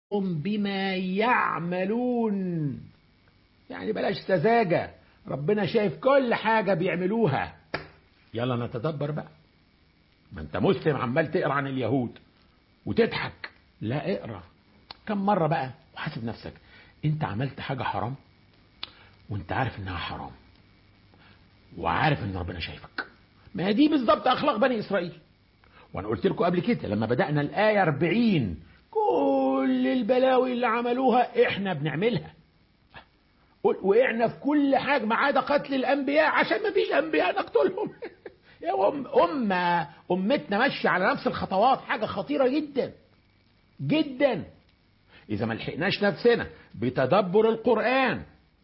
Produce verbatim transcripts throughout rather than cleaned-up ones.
بما يعملون. يعني بلاش سذاجة، ربنا شايف كل حاجة بيعملوها. يلا نتدبر بقى. ما انت مسلم عمال تقرأ عن اليهود وتضحك. لا، اقرأ كم مرة بقى وحاسب نفسك. انت عملت حاجة حرام وانت عارف انها حرام وعارف ان ربنا شايفك. ما دي بالظبط اخلاق بني اسرائيل. وانا قلت لكم قبل كده لما بدأنا الآية أربعين كل البلاوي اللي عملوها احنا بنعملها، وقعنا في كل حاجة ما عدا قتل الأنبياء عشان ما فيش أنبياء نقتلهم. يا أم أمة أمتنا ماشية على نفس الخطوات، حاجة خطيرة جدا جدا. إذا ما لحقناش نفسنا بتدبر القرآن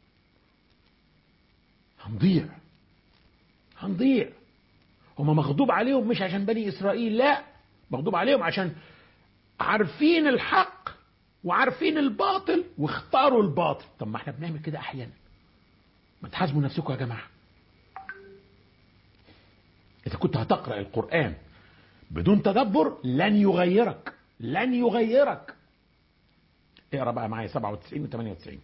هنضيع هنضيع. هما مغضوب عليهم مش عشان بني إسرائيل، لا، مغضوب عليهم عشان عارفين الحق وعارفين الباطل واختاروا الباطل. طب ما احنا بنعمل كده أحيانا. ما تحاسبوا نفسكم يا جماعة. إذا كنت هتقرأ القرآن بدون تدبر لن يغيرك، لن يغيرك. اقرأ بقى معايا سبعة وتسعين و ثمانية وتسعين.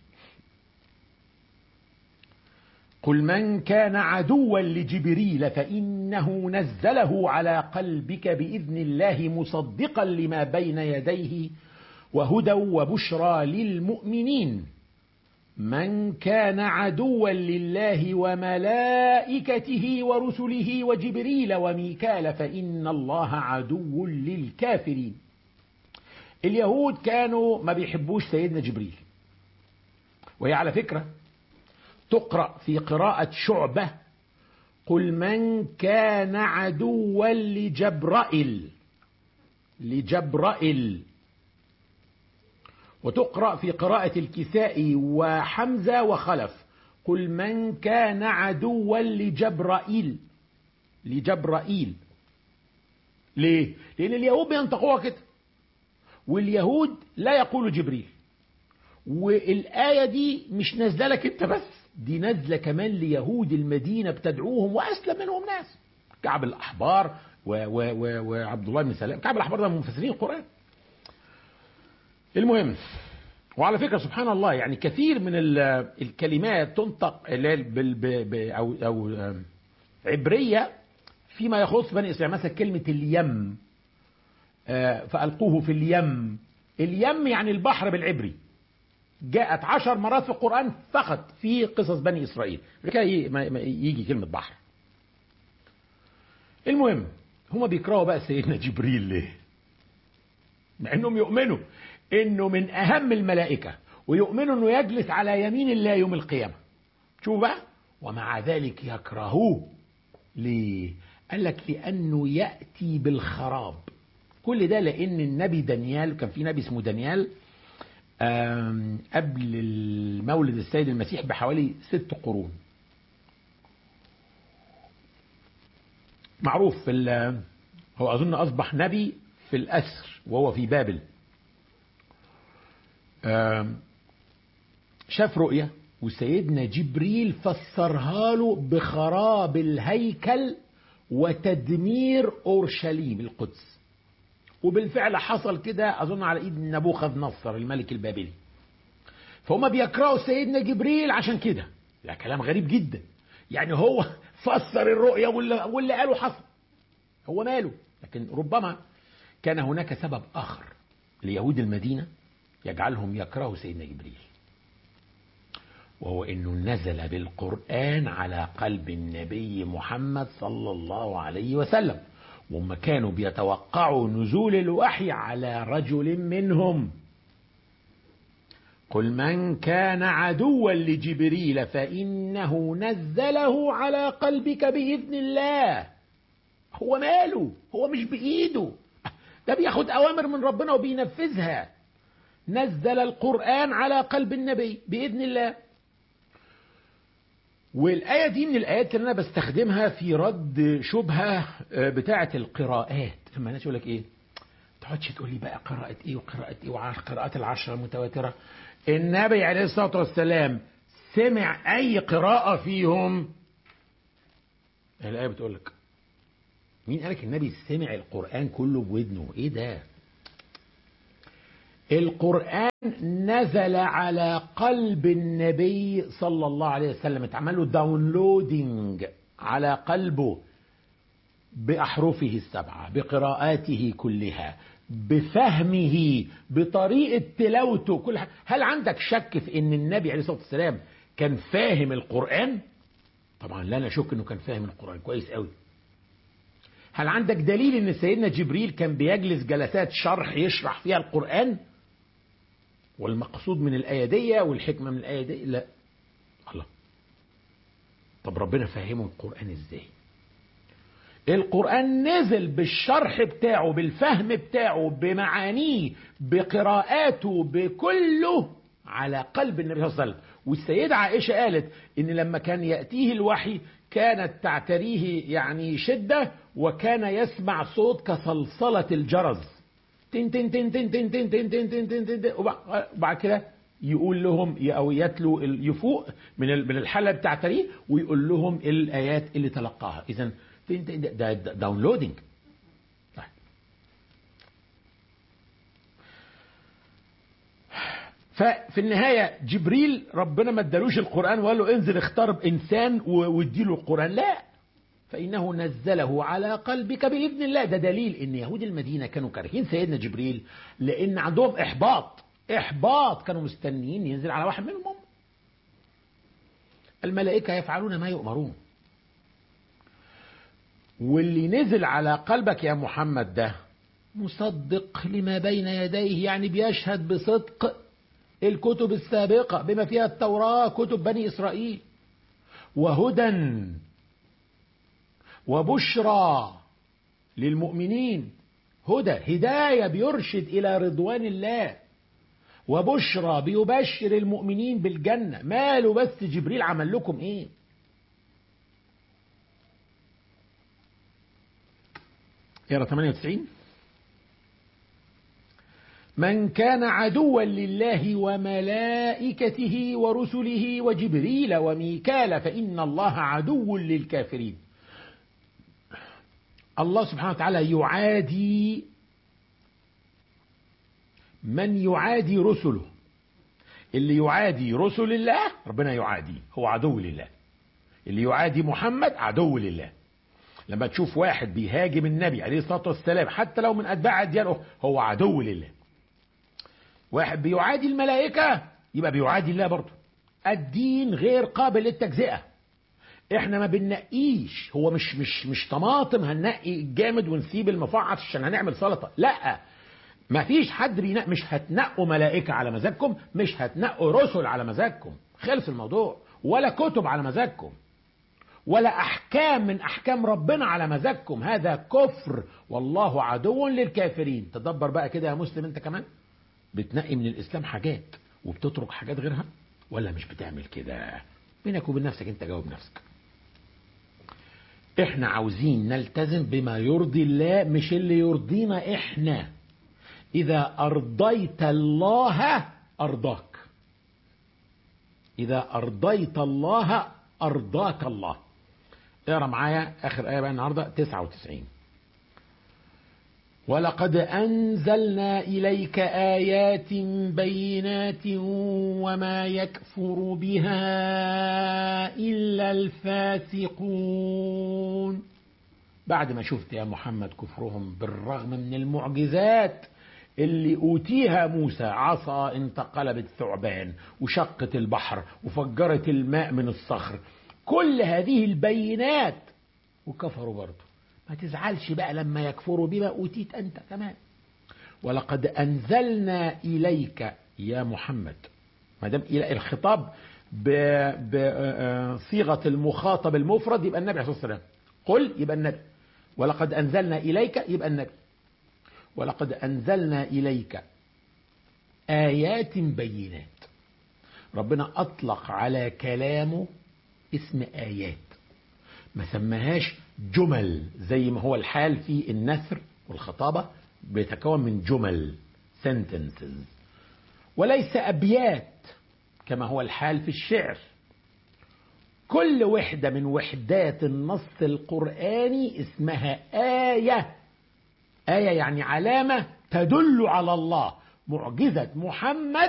قل من كان عدوا لجبريل فإنه نزله على قلبك بإذن الله مصدقا لما بين يديه وهدى وبشرى للمؤمنين. من كان عدوا لله وملائكته ورسله وجبريل وميكال فإن الله عدو للكافرين. اليهود كانوا ما بيحبوش سيدنا جبريل، وهي على فكرة تقرأ في قراءة شعبة قل من كان عدوا لجبرائيل لجبرائيل وتقرأ في قراءة الكسائي وحمزة وخلف قل من كان عدوا لجبرائيل لجبرائيل. ليه؟ لأن اليهود بينطقوها كده، واليهود لا يقولوا جبريل. والآية دي مش نازلة لك انت بس، دي نازلة كمان ليهود المدينة بتدعوهم وأسلم منهم ناس، كعب الأحبار وعبد الله بن سلام. كعب الأحبار ده من مفسرين القرآن. المهم، وعلى فكرة سبحان الله يعني كثير من الكلمات تنطق أو أو عبرية فيما يخص بني إسرائيل. مثلا كلمة اليم، فألقوه في اليم. اليم يعني البحر بالعبري، جاءت عشر مرات في القرآن فقط في قصص بني إسرائيل يجي كلمة بحر. المهم، هما بيكرهوا بقى سيدنا جبريل ليه؟ مع انهم يؤمنوا انه من اهم الملائكة ويؤمنوا انه يجلس على يمين الله يوم القيامة. شوف بقى، ومع ذلك يكرهوه ليه؟ قال لك لانه يأتي بالخراب. كل ده لان النبي دانيال، كان في نبي اسمه دانيال قبل المولد السيد المسيح بحوالي ست قرون، معروف في هو أظن أصبح نبي في الأسر وهو في بابل. شاف رؤية وسيدنا جبريل فسرها له بخراب الهيكل وتدمير أورشليم القدس. وبالفعل حصل كده أظن على إيد نبوخذ نصر الملك البابلي. فهم بيكرهوا سيدنا جبريل عشان كده. لا، كلام غريب جدا. يعني هو فسر الرؤية واللي, واللي قاله حصل، هو ماله. لكن ربما كان هناك سبب آخر ليهود المدينة يجعلهم يكرهوا سيدنا جبريل، وهو أنه نزل بالقرآن على قلب النبي محمد صلى الله عليه وسلم، وهم كانوا بيتوقعوا نزول الوحي على رجل منهم. قل من كان عدوا لجبريل فإنه نزله على قلبك بإذن الله. هو ماله؟ هو مش بإيده، ده بياخد أوامر من ربنا وبينفذها. نزل القرآن على قلب النبي بإذن الله. والآية دي من الآيات اللي أنا بستخدمها في رد شبهة بتاعة القراءات. لما الناس يقول لك إيه، تقعدش تقول لي بقى قراءة إيه وقراءة إيه وقراءات العشرة المتواترة. النبي عليه الصلاة والسلام سمع أي قراءة فيهم؟ الآية بتقول لك. مين قالك النبي سمع القرآن كله بودنه؟ إيه ده؟ القرآن نزل على قلب النبي صلى الله عليه وسلم، اتعمل له داونلودنج على قلبه بأحرفه السبعة، بقراءاته كلها، بفهمه، بطريقة تلاوته، كل حاجة. هل عندك شك في ان النبي عليه الصلاة والسلام كان فاهم القرآن؟ طبعا لا نشك انه كان فاهم القرآن كويس قوي. هل عندك دليل ان سيدنا جبريل كان بيجلس جلسات شرح يشرح فيها القرآن؟ والمقصود من الآية دي والحكمة من الآية دي؟ لا. الله. طب ربنا فهمه القرآن ازاي؟ القرآن نزل بالشرح بتاعه، بالفهم بتاعه، بمعانيه، بقراءاته، بكله على قلب النبي صلى الله عليه وسلم. والسيدة عائشة قالت إن لما كان يأتيه الوحي كانت تعتريه يعني شدة، وكان يسمع صوت كصلصلة الجرس، تن تن تن تن تن تن تن تن تن تن تن تن، وبعد كده يقول لهم أو يتلو يفوق من من الحلة بتاعتريه ويقول لهم الآيات اللي تلقاها. إذا ده داونلودنج. ففي النهاية جبريل ربنا ما ادالوش القرآن وقال له انزل اختار بإنسان واديله القرآن، لا، فإنه نزله على قلبك بإذن الله. ده دليل ان يهود المدينة كانوا كارهين سيدنا جبريل لأن عندهم إحباط إحباط كانوا مستنيين ينزل على واحد منهم. الملائكة يفعلون ما يؤمرون. واللي نزل على قلبك يا محمد ده مصدق لما بين يديه، يعني بيشهد بصدق الكتب السابقة بما فيها التوراة، كتب بني إسرائيل، وهدى وبشرى للمؤمنين. هدى هداية بيرشد إلى رضوان الله، وبشرى بيبشر المؤمنين بالجنة. ماله بس جبريل عمل لكم إيه؟ يرى ثمانية وتسعين. من كان عدوا لله وملائكته ورسله وجبريل وميكال فإن الله عدو للكافرين. الله سبحانه وتعالى يعادي من يعادي رسله. اللي يعادي رسل الله ربنا يعاديه، هو عدو لله. اللي يعادي محمد عدو لله. لما تشوف واحد بيهاجم النبي عليه الصلاة والسلام حتى لو من أتباع أديانه هو عدو لله. واحد بيعادي الملائكة يبقى بيعادي الله برضه. الدين غير قابل للتجزئة. احنا ما بننقيش، هو مش مش مش طماطم هننقي الجامد ونسيب المفعص عشان هنعمل سلطة، لا، ما فيش حد بينقي. مش هتنقوا ملائكة على مزاجكم، مش هتنقوا رسل على مزاجكم، خلص الموضوع. ولا كتب على مزاجكم، ولا أحكام من أحكام ربنا على مزاجكم. هذا كفر، والله عدو للكافرين. تدبر بقى كده يا مسلم، انت كمان بتنقي من الإسلام حاجات وبتترك حاجات غيرها، ولا مش بتعمل كده؟ بينك وبين نفسك انت، جاوب نفسك. احنا عاوزين نلتزم بما يرضي الله مش اللي يرضينا احنا. إذا أرضيت الله أرضاك، إذا أرضيت الله أرضاك الله. اقرأ معايا آخر آية بقى النهاردة تسعة وتسعين. ولقد أنزلنا إليك آيات بينات وما يكفر بها إلا الفاسقون. بعد ما شفت يا محمد كفرهم بالرغم من المعجزات اللي أوتيها موسى، عصا انتقلبت ثعبان وشقت البحر وفجرت الماء من الصخر، كل هذه البينات وكفروا برضه. ما تزعلش بقى لما يكفروا بما أوتيت أنت كمان. ولقد أنزلنا إليك يا محمد، ما دام الخطاب بصيغة المخاطب المفرد يبقى النبي عليه الصلاة والسلام. قل يبقى النبي، ولقد أنزلنا إليك يبقى النبي. ولقد أنزلنا إليك آيات بينات. ربنا أطلق على كلامه اسم آيات، ما سماهاش جمل زي ما هو الحال في النثر والخطابة، بيتكون من جمل sentences، وليس أبيات كما هو الحال في الشعر. كل وحدة من وحدات النص القرآني اسمها آية. آية يعني علامة تدل على الله، معجزة محمد